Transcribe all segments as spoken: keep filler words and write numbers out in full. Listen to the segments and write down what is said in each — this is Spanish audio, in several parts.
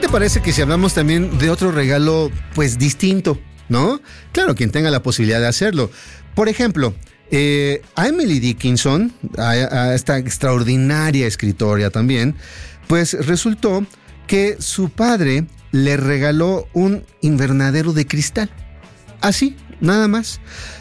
te parece que si hablamos también de otro regalo, pues distinto, ¿no? Claro, quien tenga la posibilidad de hacerlo. Por ejemplo, eh, a Emily Dickinson, a, a esta extraordinaria escritora también, pues resultó que su padre le regaló un invernadero de cristal. Así, nada más.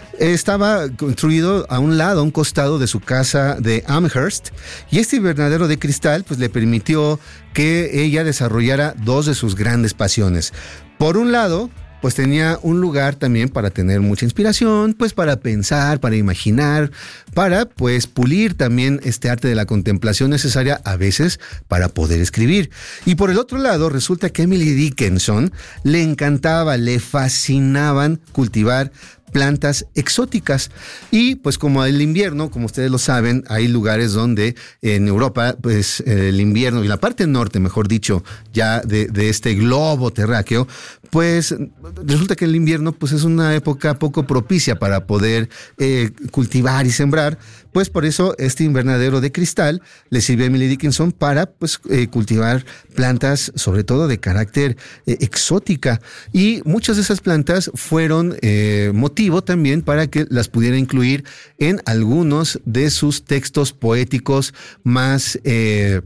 Estaba construido a un lado, a un costado de su casa de Amherst, y este invernadero de cristal pues le permitió que ella desarrollara dos de sus grandes pasiones. Por un lado, pues tenía un lugar también para tener mucha inspiración, pues para pensar, para imaginar, para pues pulir también este arte de la contemplación necesaria a veces para poder escribir. Y por el otro lado, resulta que a Emily Dickinson le encantaba, le fascinaban cultivar plantas exóticas. Y pues como el invierno, como ustedes lo saben, hay lugares donde en Europa, pues el invierno, y la parte norte, mejor dicho, ya de, de este globo terráqueo, pues resulta que el invierno pues es una época poco propicia para poder eh, cultivar y sembrar. Pues por eso este invernadero de cristal le sirvió a Emily Dickinson para pues eh, cultivar plantas sobre todo de carácter eh, exótica, y muchas de esas plantas fueron eh, motivo también para que las pudiera incluir en algunos de sus textos poéticos más eh,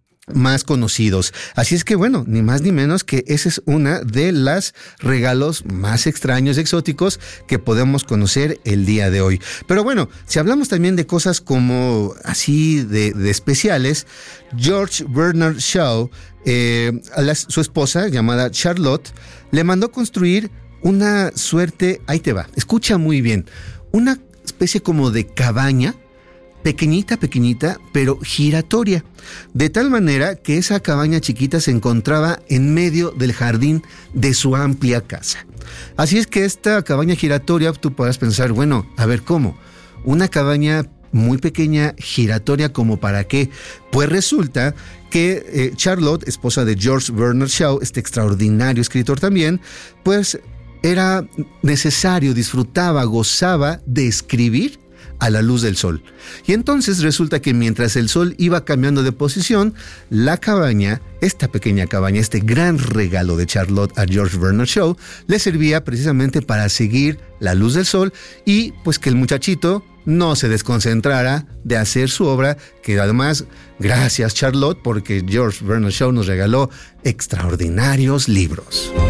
más conocidos. Así es que bueno, ni más ni menos que esa es una de las regalos más extraños, exóticos que podemos conocer el día de hoy. Pero bueno, si hablamos también de cosas como así de, de especiales, George Bernard Shaw, eh, a la, su esposa llamada Charlotte, le mandó construir una suerte, ahí te va, escucha muy bien, una especie como de cabaña, pequeñita, pequeñita, pero giratoria, de tal manera que esa cabaña chiquita se encontraba en medio del jardín de su amplia casa. Así es que esta cabaña giratoria, tú podrás pensar, bueno, a ver, ¿cómo? Una cabaña muy pequeña, giratoria, ¿como para qué? Pues resulta que eh, Charlotte, esposa de George Bernard Shaw, este extraordinario escritor también, pues era necesario, disfrutaba, gozaba de escribir a la luz del sol. Y entonces resulta que mientras el sol iba cambiando de posición, la cabaña, esta pequeña cabaña, este gran regalo de Charlotte a George Bernard Shaw, le servía precisamente para seguir la luz del sol y pues que el muchachito no se desconcentrara de hacer su obra, que además, gracias Charlotte, porque George Bernard Shaw nos regaló extraordinarios libros.